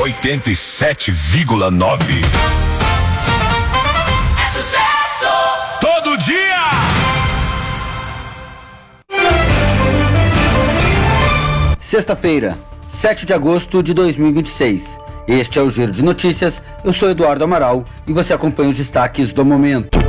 87,9. É sucesso! Todo dia! Sexta-feira, 7 de agosto de 2026. Este é o Giro de Notícias. Eu sou Eduardo Amaral e você acompanha os destaques do momento.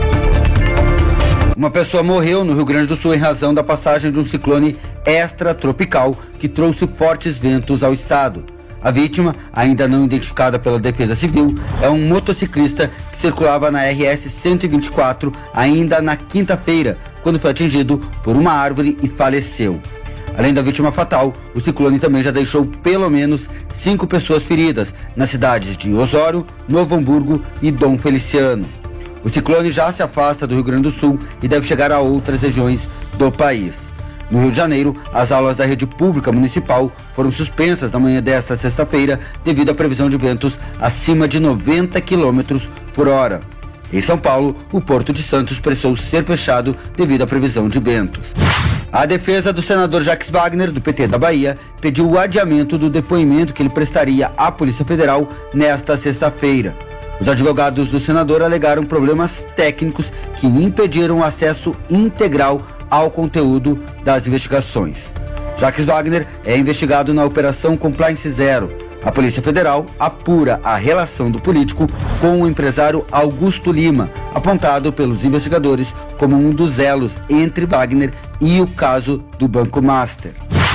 Uma pessoa morreu no Rio Grande do Sul em razão da passagem de um ciclone extratropical que trouxe fortes ventos ao estado. A vítima, ainda não identificada pela Defesa Civil, é um motociclista que circulava na RS 124 ainda na quinta-feira, quando foi atingido por uma árvore e faleceu. Além da vítima fatal, o ciclone também já deixou pelo menos 5 pessoas feridas nas cidades de Osório, Novo Hamburgo e Dom Feliciano. O ciclone já se afasta do Rio Grande do Sul e deve chegar a outras regiões do país. No Rio de Janeiro, as aulas da rede pública municipal foram suspensas na manhã desta sexta-feira devido à previsão de ventos acima de 90 km por hora. Em São Paulo, o Porto de Santos precisou ser fechado devido à previsão de ventos. A defesa do senador Jacques Wagner, do PT da Bahia, pediu o adiamento do depoimento que ele prestaria à Polícia Federal nesta sexta-feira. Os advogados do senador alegaram problemas técnicos que impediram o acesso integral ao conteúdo das investigações. Jacques Wagner é investigado na Operação Compliance Zero. A Polícia Federal apura a relação do político com o empresário Augusto Lima, apontado pelos investigadores como um dos elos entre Wagner e o caso do Banco Master.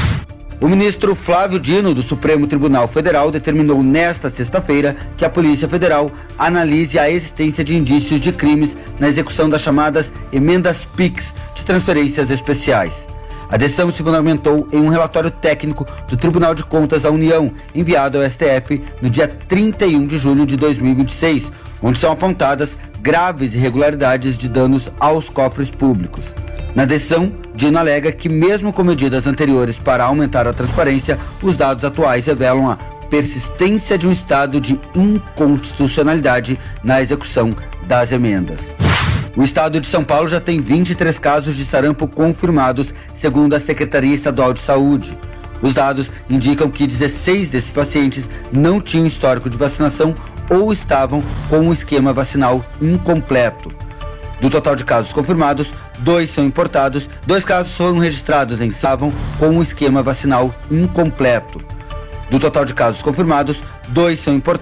O ministro Flávio Dino, do Supremo Tribunal Federal, determinou nesta sexta-feira que a Polícia Federal analise a existência de indícios de crimes na execução das chamadas emendas PIX de transferências especiais. A decisão se fundamentou em um relatório técnico do Tribunal de Contas da União, enviado ao STF no dia 31 de julho de 2026, onde são apontadas graves irregularidades de danos aos cofres públicos. Na decisão, Dino alega que, mesmo com medidas anteriores para aumentar a transparência, os dados atuais revelam a persistência de um estado de inconstitucionalidade na execução das emendas. O estado de São Paulo já tem 23 casos de sarampo confirmados, segundo a Secretaria Estadual de Saúde. Os dados indicam que 16 desses pacientes não tinham histórico de vacinação ou estavam com um esquema vacinal incompleto. Do total de casos confirmados, 2 são importados, 2 casos foram registrados em estavam com um esquema vacinal incompleto. Do total de casos confirmados, 2 são importados.